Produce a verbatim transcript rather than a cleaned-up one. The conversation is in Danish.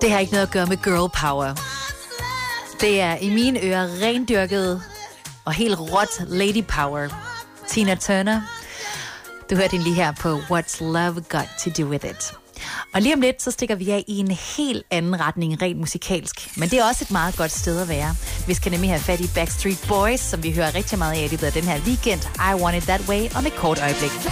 Det har ikke noget at gøre med girl power. Det er i mine ører rendyrket og helt råt lady power. Tina Turner. Du hørte hende lige her på What's Love Got to Do With It. Og lige om lidt, så stikker vi af i en helt anden retning, rent musikalsk. Men det er også et meget godt sted at være. Vi skal nemlig have fat i Backstreet Boys, som vi hører rigtig meget af i løbet af den her weekend. I Want It That Way om et kort øjeblik.